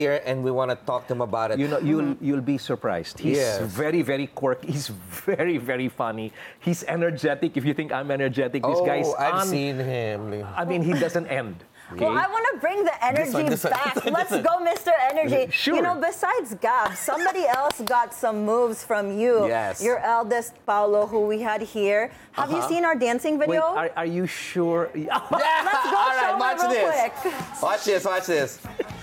here and we want to talk to him about it. You know, you'll be surprised. He's Yes. very, very quirky. He's very, very funny. He's energetic. If you think I'm energetic, this guy's I've seen him. I mean, he doesn't end. Okay? Well, I want to bring the energy This one. back. Let's go, Mr. Energy. Sure. You know, besides Gab, somebody else got some moves from you. Yes. Your eldest, Paolo, who we had here. Have you seen our dancing Wait, video? are you sure? Yeah. Let's go All show right, him watch real this. quick. Watch this, watch this.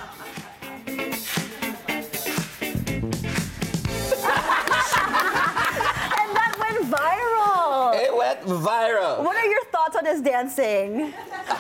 And that went viral. It went viral. What are your thoughts on his dancing?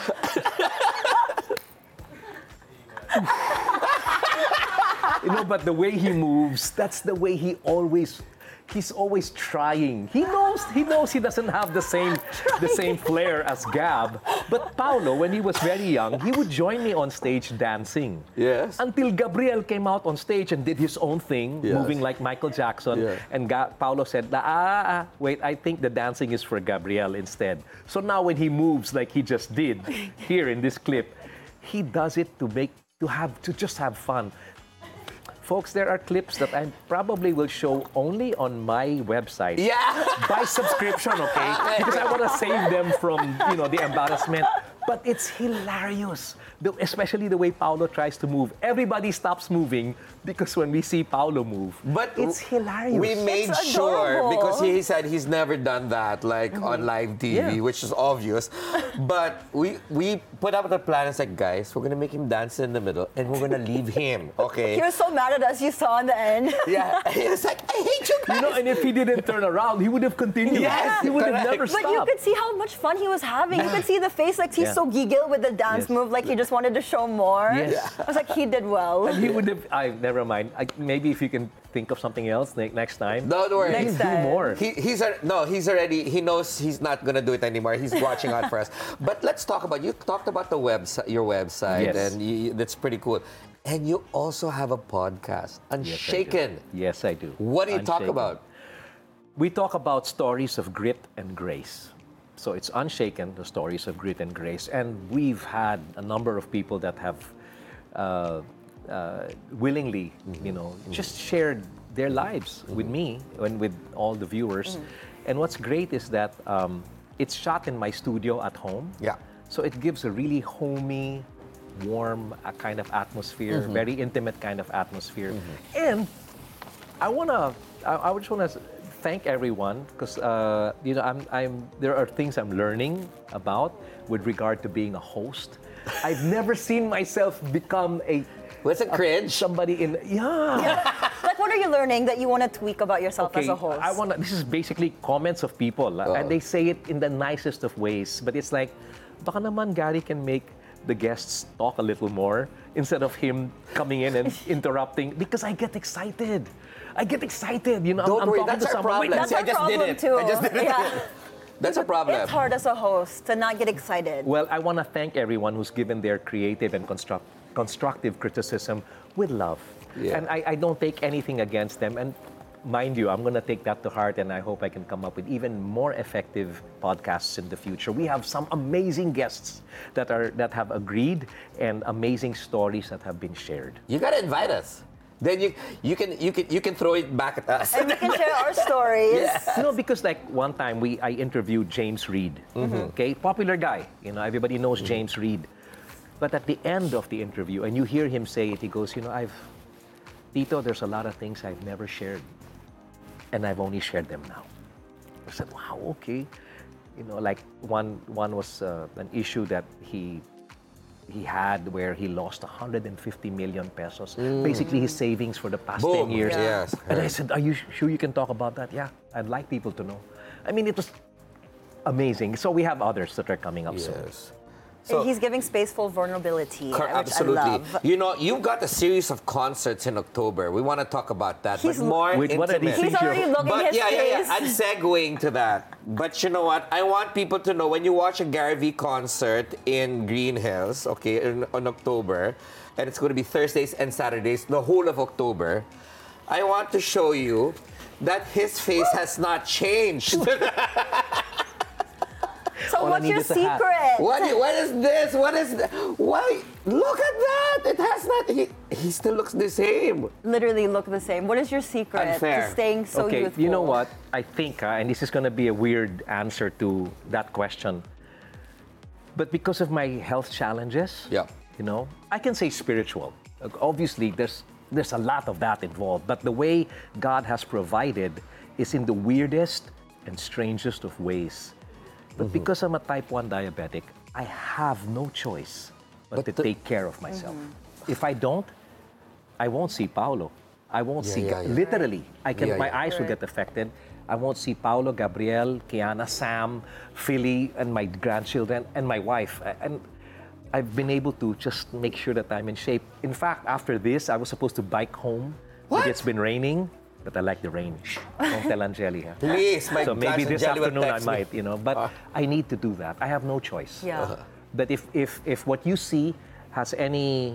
You know, but the way he moves, that's the way he's always trying. He knows he doesn't have the same flair as Gab. But Paolo, when he was very young, he would join me on stage dancing. Yes. Until Gabriel came out on stage and did his own thing, Yes. moving like Michael Jackson. Yeah. And Paolo said, wait, I think the dancing is for Gabriel instead. So now when he moves like he just did here in this clip, he does it to just have fun. Folks, there are clips that I probably will show only on my website. Yeah. By subscription, okay? Because I want to save them from, the embarrassment. But it's hilarious, especially the way Paolo tries to move. Everybody stops moving because when we see Paolo move, But it's hilarious. We made It's sure, adorable. because he said he's never done that, like on live TV, Yeah. which is obvious. But we put up the plan. It's like, guys, we're gonna make him dance in the middle, and we're gonna leave him. Okay? He was so mad at us, you saw in the end. Yeah. It's like, I hate you guys. And if he didn't turn around, he would have continued. Yes, He would have correct. never But you stopped. could see how much fun he was having. You could see the face, like he's Yeah. so giggle with the dance Yes. move, like he just wanted to show more. Yes. I was like, he did well. And he would have. Never mind. Maybe if you can think of something else next time. Don't worry. Next Do time. more. He's already. He knows he's not gonna do it anymore. He's watching out for us. But let's talk about. You talked about your website, Yes. and that's pretty cool. And you also have a podcast, Unshaken. Yes, I do. What do you talk Unshaken. about? We talk about stories of grit and grace. So it's Unshaken, the stories of grit and grace. And we've had a number of people that have willingly, just shared their lives with me and with all the viewers. And what's great is that it's shot in my studio at home. Yeah. So it gives a really homey, warm kind of atmosphere, very intimate kind of atmosphere. And I just want to thank everyone because there are things I'm learning about with regard to being a host. I've never seen myself become Was it cringe? somebody in Like, what are you learning that you want to tweak about yourself as a host? This is basically comments of people and they say it in the nicest of ways, but it's like baka naman Gary can make the guests talk a little more instead of him coming in and interrupting because I get excited. Don't worry, talking that's to our someone. problem. That's See, I our just did problem it. too. I just did it. Yeah. That's a problem. It's hard as a host to not get excited. Well, I want to thank everyone who's given their creative and constructive criticism with love. Yeah. And I don't take anything against them. And mind you, I'm going to take that to heart and I hope I can come up with even more effective podcasts in the future. We have some amazing guests that have agreed and amazing stories that have been shared. You gotta invite us. Then you can throw it back at us. And we can share our stories. Because like one time I interviewed James Reid, okay, popular guy. Everybody knows James Reid. But at the end of the interview, and you hear him say it, he goes, Tito, there's a lot of things I've never shared, and I've only shared them now. I said, wow, okay. Like one was an issue that he had where he lost 150 million pesos. Basically his savings for the past 10 years. Yeah. Yes. And I said, are you sure you can talk about that? Yeah, I'd like people to know. I mean, it was amazing. So we have others that are coming up soon. Yes. So, He's giving space for vulnerability, which absolutely. I love. You've got a series of concerts in October. We want to talk about that. He's- but more Wait, what are these intimate. He's already looking But his face. I'm segueing to that. But you know what? I want people to know when you watch a Gary V concert in Green Hills, okay, on October, and it's going to be Thursdays and Saturdays, the whole of October, I want to show you that his face has not changed. So All I what's need your is a hat. secret? What is this? What is why? Look at that! It has not. He still looks the same. Literally look the same. What is your secret Unfair. to staying so Okay, youthful? you know what? I think, and this is going to be a weird answer to that question, but because of my health challenges, Yeah. you know, I can say spiritual. Obviously, there's a lot of that involved, but the way God has provided is in the weirdest and strangest of ways. But because I'm a type 1 diabetic, I have no choice but to take care of myself. If I don't, I won't see Paolo. I won't see, yeah. literally, my eyes will Right. get affected. I won't see Paolo, Gabriel, Kiana, Sam, Philly, and my grandchildren, and my wife. And I've been able to just make sure that I'm in shape. In fact, after this, I was supposed to bike home. What? But it's been raining, but I like the rain. Don't tell Angeli, huh? Please, my So maybe gosh, this Angeli would afternoon I text me. might, you know, but I need to do that. I have no choice. Yeah. But if what you see has any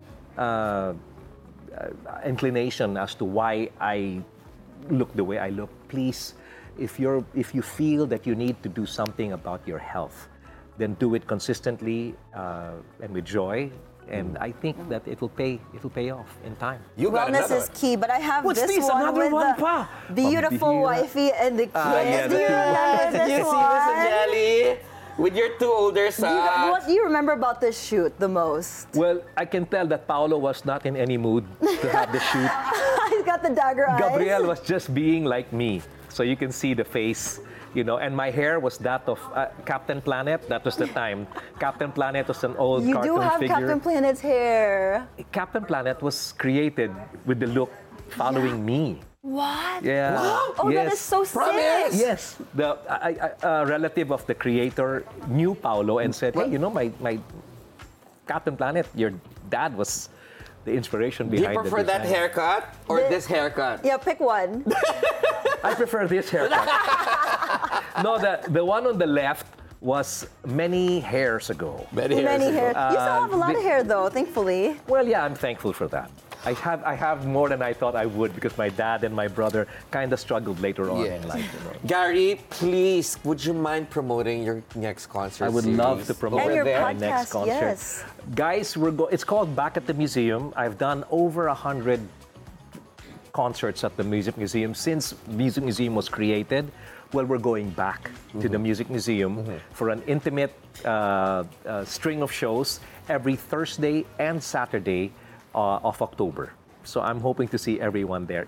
inclination as to why I look the way I look, please, if you feel that you need to do something about your health, then do it consistently and with joy. And I think that it will pay off in time. You got Wellness another is key, but I have What's this this? one Another with one the pa? beautiful Pambihira. wifey and the kids. yeah, Do the you two- remember Did this you see one? this, Angeli? With your two older sons. What do you remember about this shoot the most? Well, I can tell that Paolo was not in any mood to have the shoot. He's got the dagger eyes. Gabriel was just being like me. So you can see the face, you know, and my hair was that of Captain Planet. That was the time. Captain Planet was an old You cartoon do have figure. Captain Planet's hair. Captain Planet was created with the look following me. What? Yeah. Oh, yes. that is so Promise. sick. Yes, the relative of the creator knew Paolo and said, "Hey, you know, my Captain Planet, your dad was the inspiration Do you behind prefer the that design." haircut or The- this haircut? Yeah, pick one. I prefer this haircut. No, the one on the left was many hairs ago. Many Many hair. ago. You still have a lot of hair though, thankfully. Well, yeah, I'm thankful for that. I have more than I thought I would because my dad and my brother kind of struggled later on Yes. in life. You know. Gary, please, would you mind promoting your next concert? I would series love to promote And your over there? my next podcast, concert. yes. Guys, it's called Back at the Museum. I've done over 100 concerts at the Music Museum since Music Museum was created. Well, we're going back to the Music Museum for an intimate string of shows every Thursday and Saturday of October. So I'm hoping to see everyone there.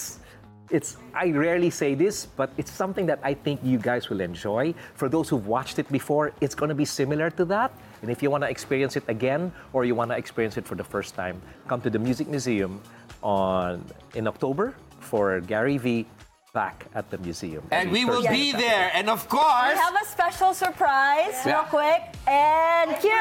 I rarely say this, but it's something that I think you guys will enjoy. For those who've watched it before, it's going to be similar to that. And if you want to experience it again or you want to experience it for the first time, come to the Music Museum in October for Gary V Back at the Museum. And we will Thursday be and Saturday. there. And of We course, have a special surprise, real Yeah. quick. And cue.